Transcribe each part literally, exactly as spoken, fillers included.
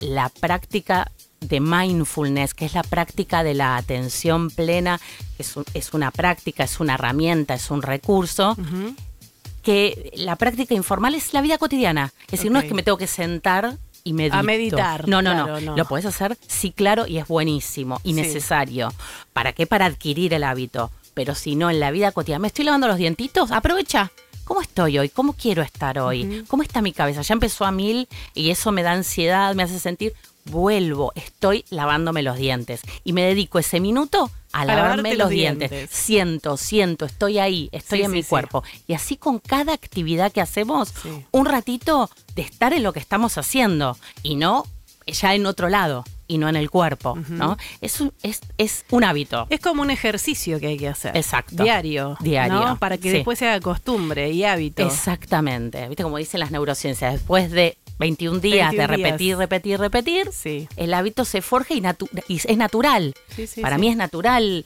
la práctica de mindfulness, que es la práctica de la atención plena, que es, un, es una práctica, es una herramienta, es un recurso, uh-huh. que la práctica informal es la vida cotidiana. Es decir, okay. no es que me tengo que sentar y medito. A meditar. No, no, claro, no, no. Lo podés hacer, sí, claro, y es buenísimo y sí. necesario. ¿Para qué? Para adquirir el hábito. Pero si no, en la vida cotidiana, ¿me estoy lavando los dientitos? Aprovecha. ¿Cómo estoy hoy? ¿Cómo quiero estar hoy? Uh-huh. ¿Cómo está mi cabeza? Ya empezó a mil y eso me da ansiedad, me hace sentir... Vuelvo, estoy lavándome los dientes y me dedico ese minuto a, a lavarme los, los dientes. dientes. Siento, siento, estoy ahí, estoy sí, en sí, mi sí. cuerpo. Y así con cada actividad que hacemos, sí. un ratito de estar en lo que estamos haciendo y no ya en otro lado y no en el cuerpo, uh-huh. ¿no? Es un, es, es un hábito. Es como un ejercicio que hay que hacer. Exacto. Diario. Diario. ¿no? Para que sí. después se haga costumbre y hábito. Exactamente. ¿Viste como dicen las neurociencias? Después de veintiún días veintiún de repetir, días. repetir, repetir, sí. el hábito se forja y, natu- y es natural. Sí, sí, para sí. mí es natural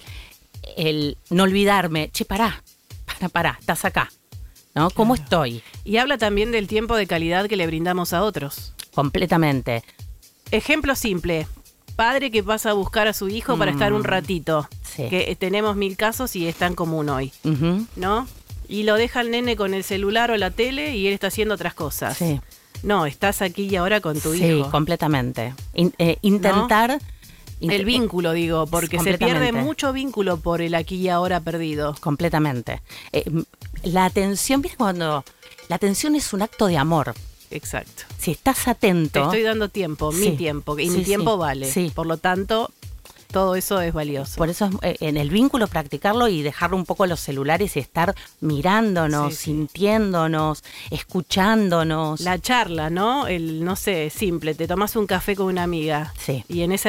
el no olvidarme. Che, pará, pará, pará, estás acá. ¿No? ¿Cómo claro. estoy? Y habla también del tiempo de calidad que le brindamos a otros. Completamente. Ejemplo simple. Padre que pasa a buscar a su hijo mm. para estar un ratito. Sí. Que tenemos mil casos y es tan común hoy. Uh-huh. ¿No? Y lo deja el nene con el celular o la tele y él está haciendo otras cosas. Sí. No, estás aquí y ahora con tu sí, hijo. Sí, completamente. In, eh, intentar... ¿No? Int- el vínculo, digo, porque se pierde mucho vínculo por el aquí y ahora perdido. Completamente. Eh, la atención, ¿viste cuando...? La atención es un acto de amor. Exacto. Si estás atento... Te estoy dando tiempo, sí, mi tiempo, y sí, mi tiempo sí, vale. Sí. Por lo tanto... Todo eso es valioso. Por eso es, en el vínculo practicarlo y dejarlo un poco los celulares y estar mirándonos, sí, sí. sintiéndonos, escuchándonos. La charla, ¿no? El, no sé, simple, te tomas un café con una amiga. Sí. Y en ese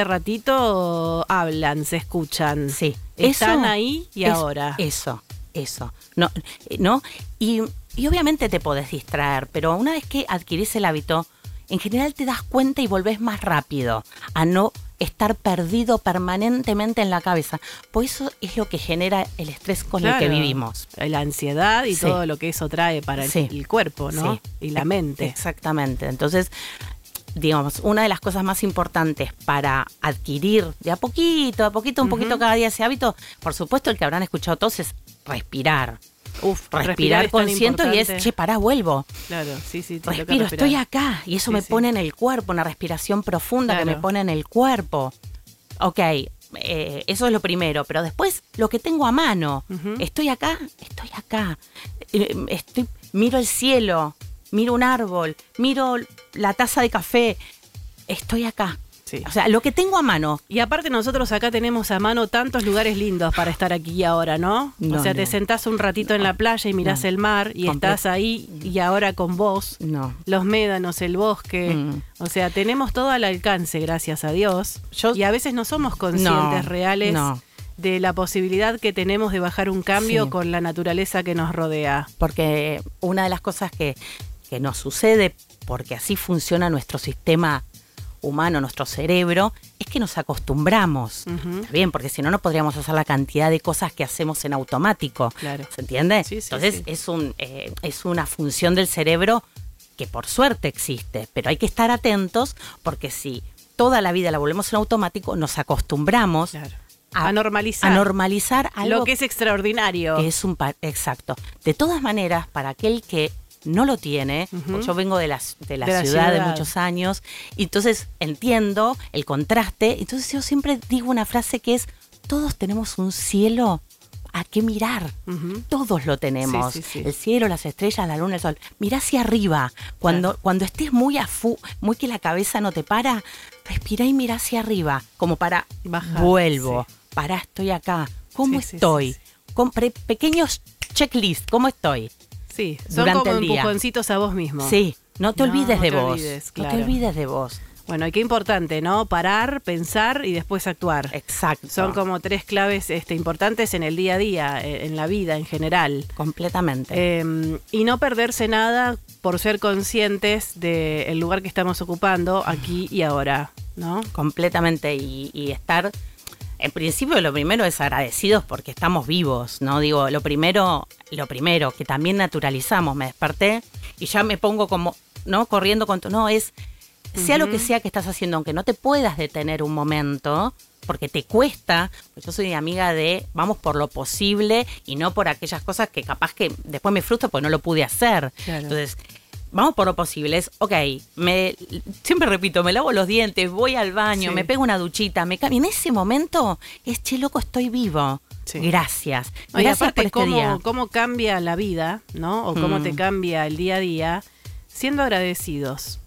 ratito hablan, se escuchan. Sí. Están eso, ahí y es, ahora. Eso, eso. No, ¿no? Y, y obviamente te podés distraer, pero una vez que adquirís el hábito, en general te das cuenta y volvés más rápido a no estar perdido permanentemente en la cabeza. Por eso es lo que genera el estrés con claro, el que vivimos. La ansiedad y sí. todo lo que eso trae para el, sí. el cuerpo, ¿no? Sí. Y la mente. Exactamente. Entonces, digamos, una de las cosas más importantes para adquirir de a poquito, a poquito, un uh-huh. poquito cada día ese hábito, por supuesto el que habrán escuchado todos es respirar. Uf, respirar, respirar consciente y es, che, pará, vuelvo. Claro, sí, sí. Respiro, estoy acá. Y eso sí, me sí. pone en el cuerpo, una respiración profunda claro. que me pone en el cuerpo. Ok, eh, eso es lo primero. Pero después, lo que tengo a mano. Uh-huh. Estoy acá, estoy acá. Eh, estoy, miro el cielo, miro un árbol, miro la taza de café. Estoy acá. Sí. O sea, lo que tengo a mano. Y aparte nosotros acá tenemos a mano tantos lugares lindos para estar aquí y ahora, ¿no? no o sea, no. te sentás un ratito no. en la playa y mirás no. el mar y Comple- estás ahí y ahora con vos. No. Los médanos, el bosque. Mm. O sea, tenemos todo al alcance, gracias a Dios. Yo, y a veces no somos conscientes no, reales no. de la posibilidad que tenemos de bajar un cambio sí. con la naturaleza que nos rodea. Porque una de las cosas que, que nos sucede, porque así funciona nuestro sistema humano, nuestro cerebro, es que nos acostumbramos. Uh-huh. ¿Está bien? Porque si no, no podríamos hacer la cantidad de cosas que hacemos en automático. Claro. ¿Se entiende? Sí, sí, Entonces, sí. Es, un, eh, es una función del cerebro que por suerte existe, pero hay que estar atentos porque si toda la vida la volvemos en automático, nos acostumbramos claro. a, a normalizar, a normalizar algo lo que es extraordinario. Que es un pa- exacto. De todas maneras, para aquel que no lo tiene, uh-huh. yo vengo de la, de la, de la ciudad, ciudad de muchos años, y entonces entiendo el contraste, entonces yo siempre digo una frase que es, todos tenemos un cielo a qué mirar, uh-huh. todos lo tenemos, sí, sí, sí. el cielo, las estrellas, la luna, el sol, mirá hacia arriba, cuando, claro. cuando estés muy afu, muy que la cabeza no te para, respira y mirá hacia arriba, como para, bajar, vuelvo, sí. pará, estoy acá, ¿cómo sí, estoy? Sí, sí, sí. Con pre- pequeños checklists, ¿cómo estoy? Sí, son durante como el día. empujoncitos a vos mismo. Sí, no te no, olvides de te vos. Olvides, claro. No te olvides de vos. Bueno, y qué importante, ¿no? Parar, pensar y después actuar. Exacto. Son como tres claves este, importantes en el día a día, en la vida en general. Completamente. Eh, y no perderse nada por ser conscientes del lugar que estamos ocupando aquí y ahora, ¿no? Completamente. Y, y estar... En principio lo primero es agradecidos porque estamos vivos, ¿no? Digo, lo primero, lo primero que también naturalizamos, me desperté y ya me pongo como, ¿no? Corriendo con tu, no, es sea Uh-huh. lo que sea que estás haciendo, aunque no te puedas detener un momento, porque te cuesta, pues yo soy amiga de vamos por lo posible y no por aquellas cosas que capaz que después me frustra porque no lo pude hacer. Claro. Entonces, vamos por lo posible. Es, ok, me, siempre repito, me lavo los dientes, voy al baño, Sí. me pego una duchita, me cambio. En ese momento es, che, loco, estoy vivo. Sí. Gracias. No, y Gracias aparte, por este cómo, día. cómo cambia la vida, ¿no? O cómo Mm. te cambia el día a día siendo agradecidos.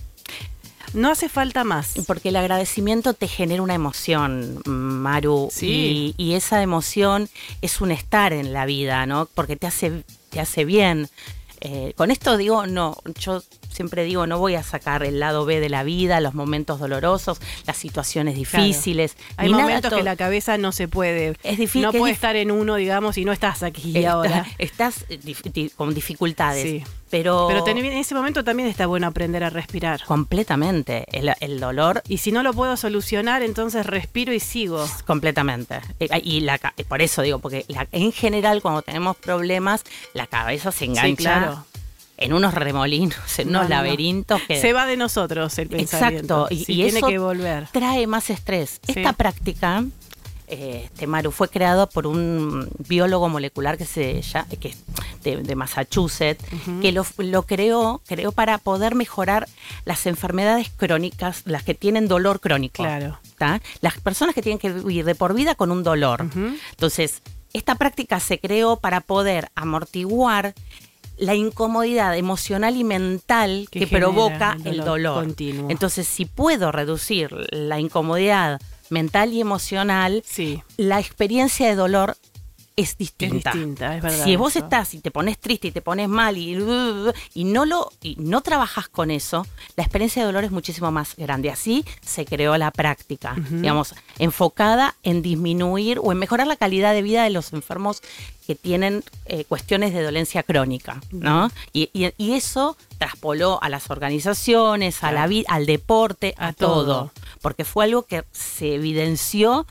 No hace falta más. Porque el agradecimiento te genera una emoción, Maru, Sí. y, y esa emoción es un estar en la vida, ¿no? Porque te hace, te hace bien. Eh, con esto digo, no, yo siempre digo, no voy a sacar el lado B de la vida, los momentos dolorosos, las situaciones difíciles. Hay ni nada, momentos todo. que la cabeza no se puede. Es difícil. No que es puede dif- estar en uno, digamos, y no estás aquí y Está- ahora. Estás eh, dif- di- con dificultades. Sí. Pero, Pero ten- en ese momento también está bueno aprender a respirar. completamente. El, el dolor Y si no lo puedo solucionar, entonces respiro y sigo. completamente. Eh, Y la, ca- por eso digo, porque la- en general cuando tenemos problemas, la cabeza se engancha Sí, claro. en unos remolinos, en No, unos no, no. laberintos que Se va de nosotros el pensamiento. Exacto, y, Sí, y tiene eso que volver. trae más estrés. Sí. Esta práctica, eh, este Maru, fue creado por un biólogo molecular que se llama, que es de, de Massachusetts, Ujú. que lo, lo creó, creó para poder mejorar las enfermedades crónicas, las que tienen dolor crónico. Claro. ¿tá? Las personas que tienen que vivir de por vida con un dolor. Ujú. Entonces, esta práctica se creó para poder amortiguar la incomodidad emocional y mental Que que, genera provoca el el dolor dolor. continuo. Entonces, si puedo reducir la incomodidad mental y emocional, Sí. la experiencia de dolor es Es distinta. distinta, es verdad. Si vos eso. estás y te pones triste y te pones mal y, y no lo y no trabajas con eso, la experiencia de dolor es muchísimo más grande. Así se creó la práctica, Ujú. digamos, enfocada en disminuir o en mejorar la calidad de vida de los enfermos que tienen eh, cuestiones de dolencia crónica, ¿no? Y, y- y eso traspoló a las organizaciones, a la Claro. vida, al deporte, a, A todo. todo. porque fue algo que se evidenció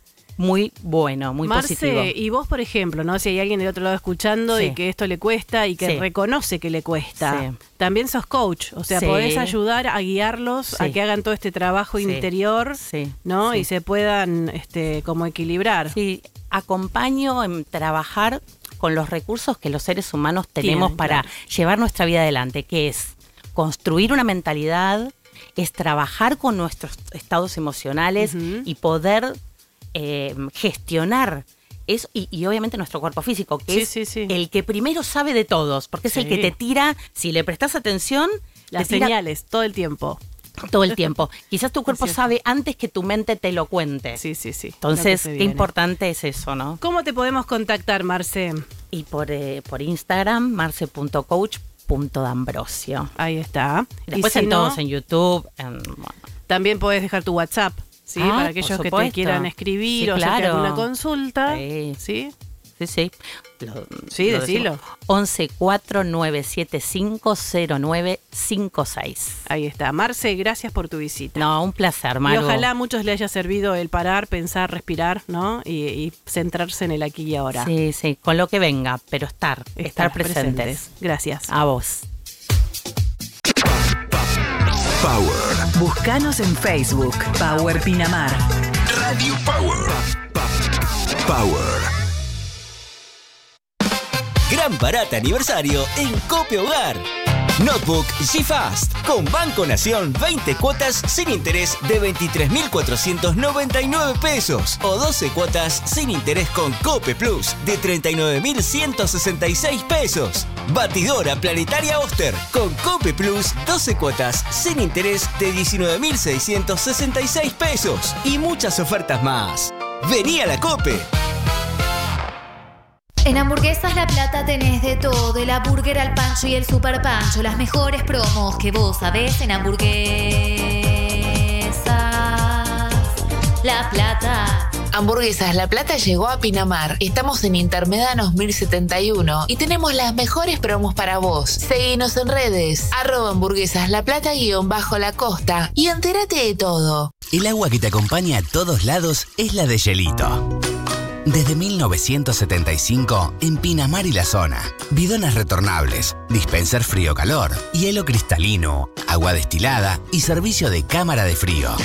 muy bueno, muy Marce, positivo. y vos, por ejemplo, ¿no? Si hay alguien del otro lado escuchando Sí. y que esto le cuesta y que Sí. reconoce que le cuesta, Sí. también sos coach, o sea, Sí. podés ayudar a guiarlos a Sí. que hagan todo este trabajo Sí. interior, Sí, ¿no? sí. Y se puedan, este, como equilibrar. Sí, acompaño en trabajar con los recursos que los seres humanos tenemos Tienen, para claro. llevar nuestra vida adelante, que es construir una mentalidad, es trabajar con nuestros estados emocionales Ujú. y poder eh, gestionar eso, y, y obviamente nuestro cuerpo físico, que Sí, es sí, sí. el que primero sabe de todos, porque es el Sí. que te tira, si le prestas atención, Las te tira señales, todo el tiempo. todo el tiempo. Quizás tu cuerpo Es cierto. sabe antes que tu mente te lo cuente. Sí, sí, sí. Entonces, lo que se qué viene. importante es eso, ¿no? ¿Cómo te podemos contactar, Marce? Y por, eh, por Instagram, marce punto coach punto d'ambrosio. Ahí está. Después y si en no, todos, en YouTube. En, bueno. también podés dejar tu WhatsApp, ¿sí? Ah, Para por aquellos que te supuesto. quieran escribir Sí, o hacerte claro. alguna consulta. Sí. ¿Sí? Sí, sí. Lo- Sí, lo decilo. decimos. once cuatro nueve siete cinco cero nueve cinco seis. Ahí está. Marce, gracias por tu visita. No, un placer, Y Maru. ojalá a muchos les haya servido el parar, pensar, respirar, ¿no? Y, y centrarse en el aquí y ahora. Sí, sí, con lo que venga, pero estar, estar, presentes. Gracias. A vos. Power. Búscanos en Facebook, Power Pinamar. Radio Power. Power. Gran barata aniversario en Copia Hogar. Notebook G-Fast con Banco Nación, veinte cuotas sin interés de veintitrés mil cuatrocientos noventa y nueve pesos o doce cuotas sin interés con Cope Plus de treinta y nueve mil ciento sesenta y seis pesos. Batidora planetaria Oster con Cope Plus, doce cuotas sin interés de diecinueve mil seiscientos sesenta y seis pesos y muchas ofertas más. Vení a la Cope. En Hamburguesas La Plata tenés de todo, el burger al pancho y el super pancho, las mejores promos que vos sabés en Hamburguesas La Plata. Hamburguesas La Plata llegó a Pinamar. Estamos en Intermedanos mil setenta y uno y tenemos las mejores promos para vos. Seguinos en redes, arroba hamburguesas La Plata guión bajo la costa y entérate de todo. El agua que te acompaña a todos lados es la de Hielito. Desde mil novecientos setenta y cinco en Pinamar y la zona. Bidones retornables, dispenser frío-calor, hielo cristalino, agua destilada y servicio de cámara de frío.